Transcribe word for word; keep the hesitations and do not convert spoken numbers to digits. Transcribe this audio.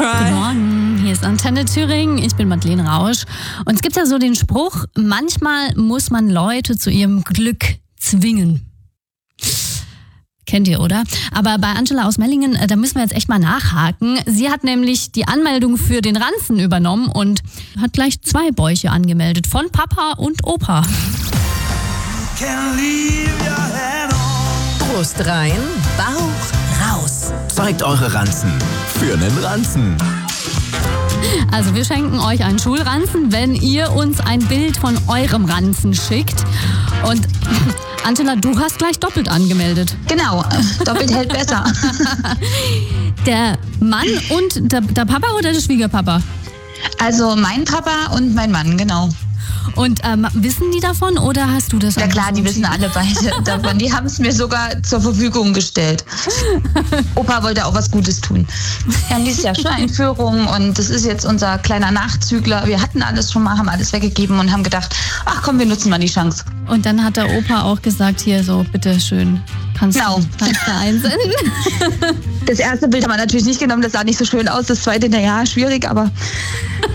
Guten Morgen, hier ist Antenne Thüringen, ich bin Madeleine Rausch. Und es gibt ja so den Spruch, manchmal muss man Leute zu ihrem Glück zwingen. Kennt ihr, oder? Aber bei Angela aus Mellingen, da müssen wir jetzt echt mal nachhaken. Sie hat nämlich die Anmeldung für den Ranzen übernommen und hat gleich zwei Bäuche angemeldet, von Papa und Opa. Brust rein, Bauch raus. Zeigt eure Ranzen für einen Ranzen. Also wir schenken euch einen Schulranzen, wenn ihr uns ein Bild von eurem Ranzen schickt. Und Angela, du hast gleich doppelt angemeldet. Genau, doppelt hält besser. Der Mann und der, der Papa oder der Schwiegerpapa? Also mein Papa und mein Mann, genau. Und ähm, wissen die davon oder hast du das? Ja klar, die wissen alle beide davon. Die haben es mir sogar zur Verfügung gestellt. Opa wollte auch was Gutes tun. Wir haben dieses Jahr Schuleinführung und das ist jetzt unser kleiner Nachzügler. Wir hatten alles schon mal, haben alles weggegeben und haben gedacht, ach komm, wir nutzen mal die Chance. Und dann hat der Opa auch gesagt, hier so, bitteschön, kannst, genau. du, kannst du einsenden? Das erste Bild haben wir natürlich nicht genommen, das sah nicht so schön aus. Das zweite, naja, schwierig, aber...